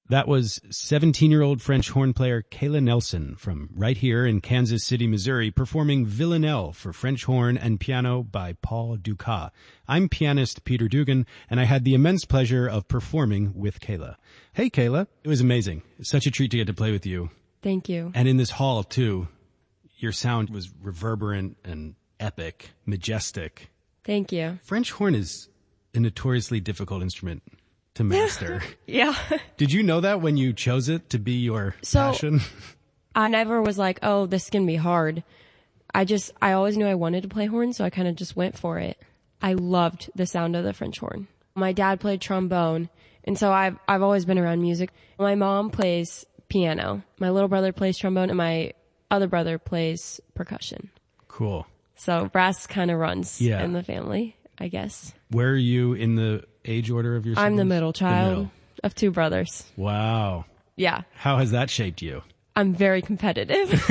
That was 17-year-old French horn player Kayla Nelson from right here in Kansas City, Missouri, performing Villanelle for French horn and piano by Paul Dukas. I'm pianist Peter Dugan, and I had the immense pleasure of performing with Kayla. Hey, Kayla. It was amazing. Such a treat to get to play with you. Thank you. And in this hall, too, your sound was reverberant and epic, majestic. Thank you. French horn is a notoriously difficult instrument to master. Yeah. Did you know that when you chose it to be your passion? I never was like, oh, this is going to be hard. I always knew I wanted to play horn, so I kind of just went for it. I loved the sound of the French horn. My dad played trombone, and so I've always been around music. My mom plays piano. My little brother plays trombone, and my other brother plays percussion. Cool. So brass kind of runs in the family, I guess. Where are you in the age order of your siblings? I'm the middle child of two brothers. Wow. Yeah. How has that shaped you? I'm very competitive.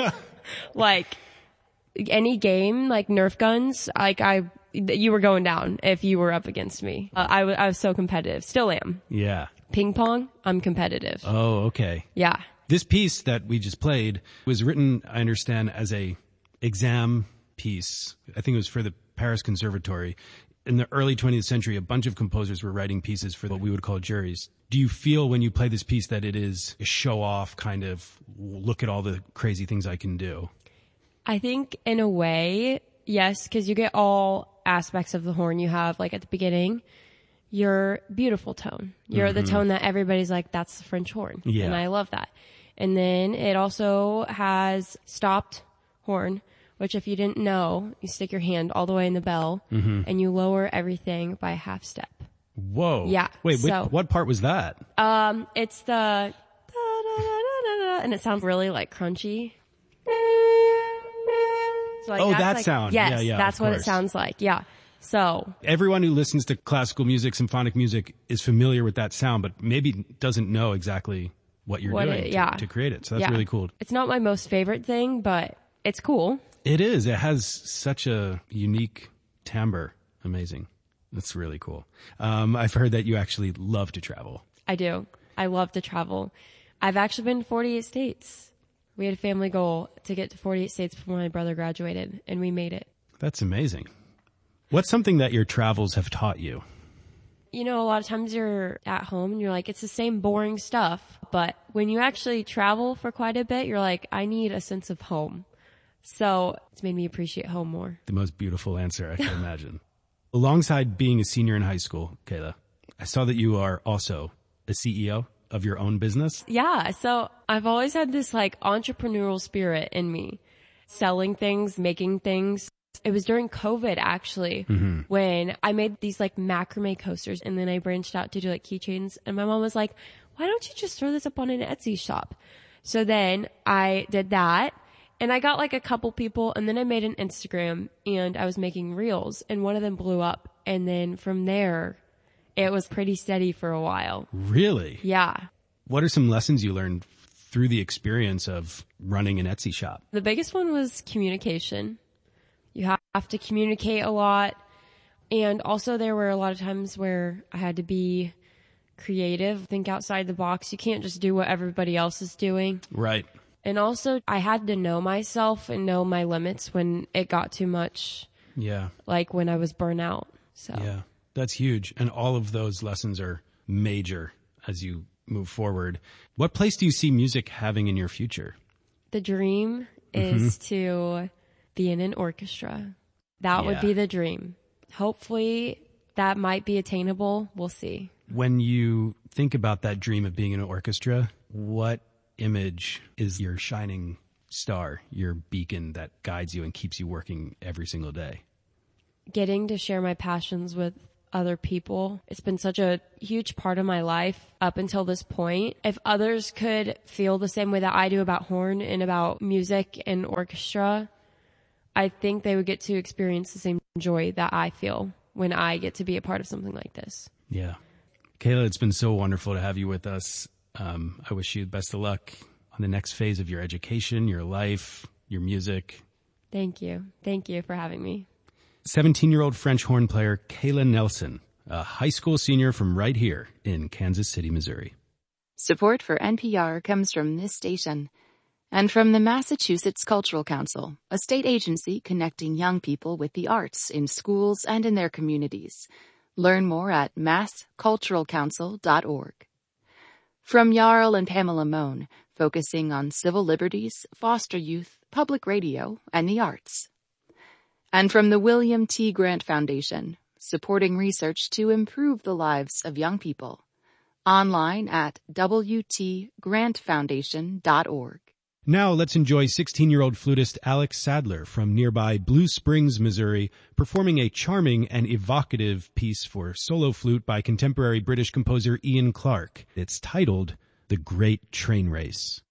Like any game, like Nerf guns, you were going down if you were up against me. I was so competitive. Still am. Yeah. Ping pong, I'm competitive. Oh, okay. Yeah. This piece that we just played was written, I understand, as a exam piece. I think it was for the Paris Conservatory. In the early 20th century, a bunch of composers were writing pieces for what we would call juries. Do you feel when you play this piece that it is a show-off kind of, look at all the crazy things I can do? I think in a way, yes, because you get all aspects of the horn. You have, like at the beginning, your beautiful tone. You're the tone that everybody's like, that's the French horn. Yeah. And I love that. And then it also has stopped horn, which if you didn't know, you stick your hand all the way in the bell and you lower everything by a half step. Whoa. Yeah. Wait, what part was that? It's the da-da-da-da-da, and it sounds really like crunchy. So like that sound. Yes, yeah, that's what it sounds like. Yeah. So everyone who listens to classical music, symphonic music is familiar with that sound, but maybe doesn't know exactly what you're doing to create it. So that's really cool. It's not my most favorite thing, but it's cool. It is. It has such a unique timbre. Amazing. That's really cool. I've heard that you actually love to travel. I do. I love to travel. I've actually been to 48 states. We had a family goal to get to 48 states before my brother graduated, and we made it. That's amazing. What's something that your travels have taught you? You know, a lot of times you're at home and you're like, it's the same boring stuff. But when you actually travel for quite a bit, you're like, I need a sense of home. So it's made me appreciate home more. The most beautiful answer I can imagine. Alongside being a senior in high school, Kayla, I saw that you are also a CEO of your own business. Yeah. So I've always had this like entrepreneurial spirit in me, selling things, making things. It was during COVID actually when I made these like macrame coasters, and then I branched out to do like keychains, and my mom was like, why don't you just throw this up on an Etsy shop? So then I did that. And I got like a couple people, and then I made an Instagram, and I was making reels, and one of them blew up. And then from there, it was pretty steady for a while. Really? Yeah. What are some lessons you learned through the experience of running an Etsy shop? The biggest one was communication. You have to communicate a lot. And also there were a lot of times where I had to be creative, think outside the box. You can't just do what everybody else is doing. Right. And also, I had to know myself and know my limits when it got too much. Yeah. Like when I was burnt out. So. Yeah, that's huge. And all of those lessons are major as you move forward. What place do you see music having in your future? The dream is to be in an orchestra. That would be the dream. Hopefully, that might be attainable. We'll see. When you think about that dream of being in an orchestra, what image is your shining star, your beacon that guides you and keeps you working every single day? Getting to share my passions with other people. It's been such a huge part of my life up until this point. If others could feel the same way that I do about horn and about music and orchestra, I think they would get to experience the same joy that I feel when I get to be a part of something like this. Yeah. Kayla, it's been so wonderful to have you with us. I wish you the best of luck on the next phase of your education, your life, your music. Thank you. Thank you for having me. 17-year-old French horn player Kayla Nelson, a high school senior from right here in Kansas City, Missouri. Support for NPR comes from this station and from the Massachusetts Cultural Council, a state agency connecting young people with the arts in schools and in their communities. Learn more at massculturalcouncil.org. From Jarl and Pamela Mohn, focusing on civil liberties, foster youth, public radio, and the arts. And from the William T. Grant Foundation, supporting research to improve the lives of young people. Online at wtgrantfoundation.org. Now let's enjoy 16-year-old flutist Alex Sadler from nearby Blue Springs, Missouri, performing a charming and evocative piece for solo flute by contemporary British composer Ian Clarke. It's titled The Great Train Race.